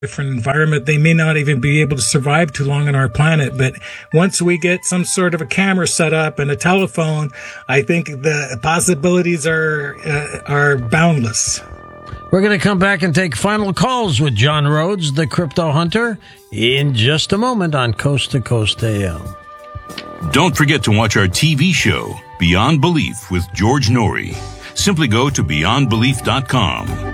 different environment. They may not even be able to survive too long on our planet. But once we get some sort of a camera set up and a telephone, I think the possibilities are boundless. We're going to come back and take final calls with John Rhodes, the Crypto Hunter, in just a moment on Coast to Coast AM. Don't forget to watch our TV show, Beyond Belief with George Norrie. Simply go to beyondbelief.com.